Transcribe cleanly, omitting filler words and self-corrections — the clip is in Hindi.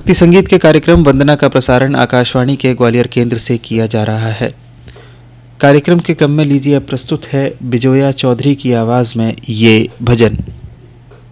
भक्ति संगीत के कार्यक्रम वंदना का प्रसारण आकाशवाणी के ग्वालियर केंद्र से किया जा रहा है। कार्यक्रम के क्रम में लीजिए अब प्रस्तुत है बिजोया चौधरी की आवाज़ में ये भजन।